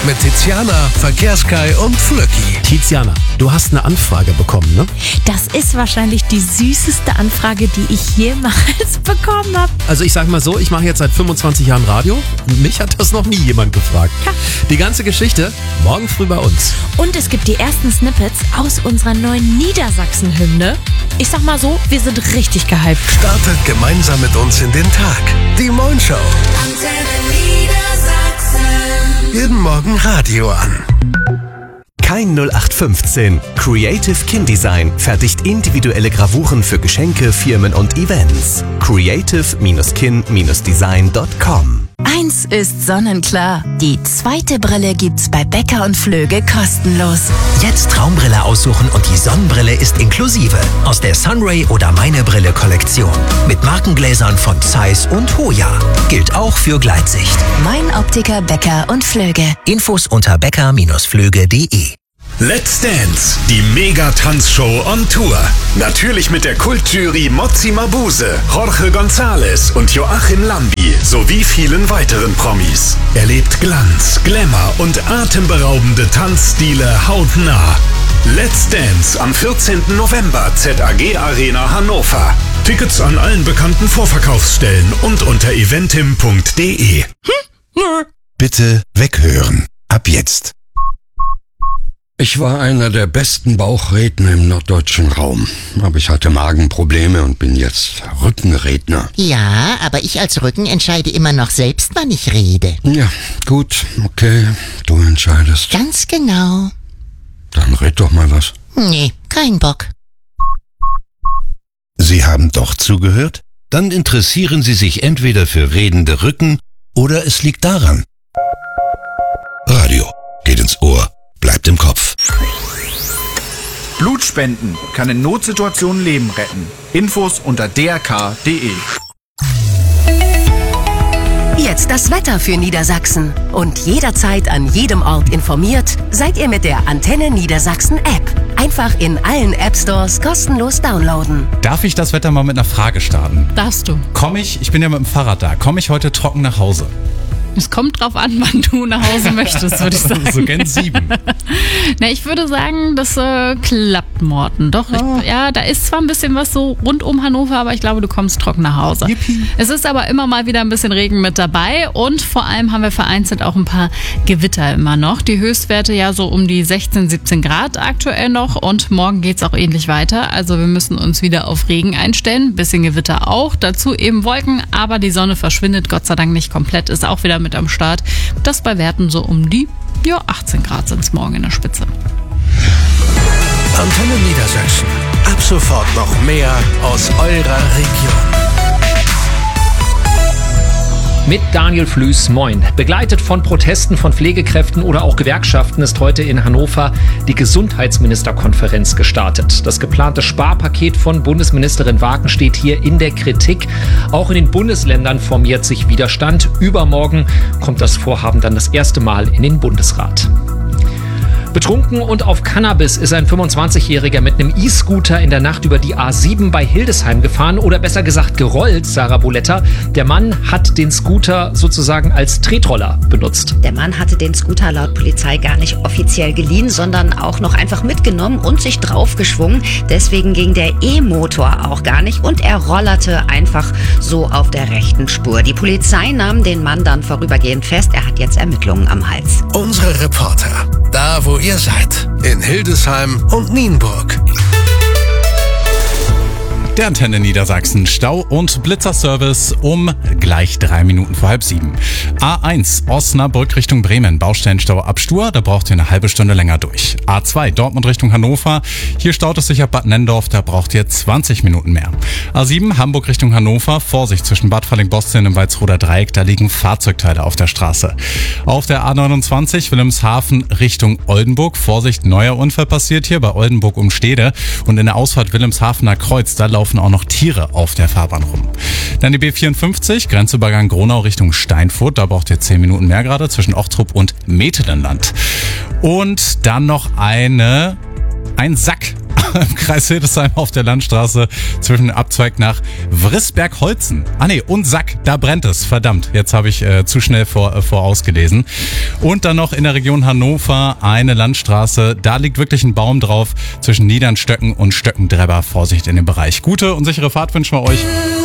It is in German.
mit Tiziana, Verkehrskai und Flöcki. Tiziana, du hast eine Anfrage bekommen, ne? Das ist wahrscheinlich die süßeste Anfrage, die ich jemals bekommen habe. Also ich sag mal so, ich mache jetzt seit 25 Jahren Radio und mich hat das noch nie jemand gefragt. Ja. Die ganze Geschichte morgen früh bei uns. Und es gibt die ersten Snippets aus unserer neuen Niedersachsen-Hymne. Ich sag mal so, wir sind richtig gehypt. Startet gemeinsam mit uns in den Tag. Die Moin Show. Jeden Morgen Radio an. Kein 0815. Creative Kin Design fertigt individuelle Gravuren für Geschenke, Firmen und Events. creative-kin-design.com. Eins ist sonnenklar. Die zweite Brille gibt's bei Becker und Flöge kostenlos. Jetzt Traumbrille aussuchen und die Sonnenbrille ist inklusive. Aus der Sunray oder Meine Brille Kollektion. Mit Markengläsern von Zeiss und Hoya. Gilt auch für Gleitsicht. Mein Optiker Becker und Flöge. Infos unter becker-flöge.de. Let's Dance, die Mega-Tanzshow on Tour. Natürlich mit der Kultjury Mozzi Mabuse, Jorge González und Joachim Lambi sowie vielen weiteren Promis. Erlebt Glanz, Glamour und atemberaubende Tanzstile hautnah. Let's Dance am 14. November, ZAG Arena Hannover. Tickets an allen bekannten Vorverkaufsstellen und unter eventim.de. Bitte weghören. Ab jetzt. Ich war einer der besten Bauchredner im norddeutschen Raum. Aber ich hatte Magenprobleme und bin jetzt Rückenredner. Ja, aber ich als Rücken entscheide immer noch selbst, wann ich rede. Ja, gut, okay, du entscheidest. Ganz genau. Dann red doch mal was. Nee, kein Bock. Sie haben doch zugehört? Dann interessieren Sie sich entweder für redende Rücken oder es liegt daran. Radio geht ins Ohr, bleibt im Kopf. Blutspenden kann in Notsituationen Leben retten. Infos unter drk.de. Jetzt das Wetter für Niedersachsen. Und jederzeit an jedem Ort informiert seid ihr mit der Antenne Niedersachsen App. Einfach in allen App Stores kostenlos downloaden. Darf ich das Wetter mal mit einer Frage starten? Darfst du. Ich bin ja mit dem Fahrrad da, komme ich heute trocken nach Hause? Es kommt drauf an, wann du nach Hause möchtest, würde ich sagen. So gen 7. Na, ich würde sagen, das klappt, Morten. Doch, da ist zwar ein bisschen was so rund um Hannover, aber ich glaube, du kommst trocken nach Hause. Yippie. Es ist aber immer mal wieder ein bisschen Regen mit dabei und vor allem haben wir vereinzelt auch ein paar Gewitter immer noch. Die Höchstwerte ja so um die 16, 17 Grad aktuell noch und morgen geht's auch ähnlich weiter. Also wir müssen uns wieder auf Regen einstellen, ein bisschen Gewitter auch, dazu eben Wolken, aber die Sonne verschwindet Gott sei Dank nicht komplett, ist auch wieder mit am Start. Das bei Werten so um die 18 Grad sind es morgen in der Spitze. Antenne Niedersachsen. Ab sofort noch mehr aus eurer Region. Mit Daniel Flüß, moin. Begleitet von Protesten von Pflegekräften oder auch Gewerkschaften ist heute in Hannover die Gesundheitsministerkonferenz gestartet. Das geplante Sparpaket von Bundesministerin Waken steht hier in der Kritik. Auch in den Bundesländern formiert sich Widerstand. Übermorgen kommt das Vorhaben dann das erste Mal in den Bundesrat. Betrunken und auf Cannabis ist ein 25-Jähriger mit einem E-Scooter in der Nacht über die A7 bei Hildesheim gefahren oder besser gesagt gerollt, Sarah Boletta. Der Mann hat den Scooter sozusagen als Tretroller benutzt. Der Mann hatte den Scooter laut Polizei gar nicht offiziell geliehen, sondern auch noch einfach mitgenommen und sich draufgeschwungen. Deswegen ging der E-Motor auch gar nicht und er rollerte einfach so auf der rechten Spur. Die Polizei nahm den Mann dann vorübergehend fest. Er hat jetzt Ermittlungen am Hals. Unsere Reporter, da wo ihr seid, in Hildesheim und Nienburg. Der Antenne Niedersachsen Stau- und Blitzerservice um gleich 3 Minuten vor 6:30. A1 Osnabrück Richtung Bremen, Baustellenstau ab Stur, da braucht ihr eine halbe Stunde länger durch. A2 Dortmund Richtung Hannover, hier staut es sich ab Bad Nennendorf, da braucht ihr 20 Minuten mehr. A7 Hamburg Richtung Hannover, Vorsicht zwischen Bad Falling-Bosteln im Walsroder Dreieck, da liegen Fahrzeugteile auf der Straße. Auf der A29 Wilhelmshaven Richtung Oldenburg, Vorsicht, neuer Unfall passiert hier bei Oldenburg um Stede und in der Ausfahrt Wilhelmshavener Kreuz, da laufen auch noch Tiere auf der Fahrbahn rum. Dann die B54, Grenzübergang Gronau Richtung Steinfurt, da braucht ihr 10 Minuten mehr gerade zwischen Ochtrup und Metelenland. Und dann noch ein Sack im Kreis Hildesheim auf der Landstraße zwischen Abzweig nach Wrissberg-Holzen. Und Sack, da brennt es. Verdammt, jetzt habe ich zu schnell vorausgelesen. Und dann noch in der Region Hannover eine Landstraße. Da liegt wirklich ein Baum drauf zwischen Niedernstöcken und Stöckendrebber. Vorsicht in dem Bereich. Gute und sichere Fahrt wünschen wir euch.